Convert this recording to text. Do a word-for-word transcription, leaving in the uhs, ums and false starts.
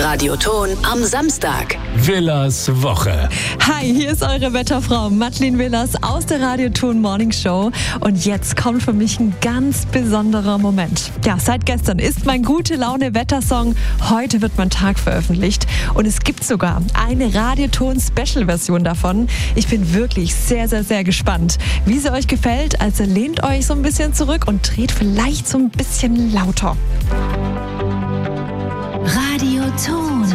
Radioton am Samstag. Willers Woche. Hi, hier ist eure Wetterfrau Madeleine Willers aus der Radioton Morning Show. Und jetzt kommt für mich ein ganz besonderer Moment. Ja, seit gestern ist mein Gute-Laune-Wettersong Heute wird mein Tag veröffentlicht. Und es gibt sogar eine Radioton-Special-Version davon. Ich bin wirklich sehr, sehr, sehr gespannt, wie sie euch gefällt. Also lehnt euch so ein bisschen zurück und dreht vielleicht so ein bisschen lauter. Radioton.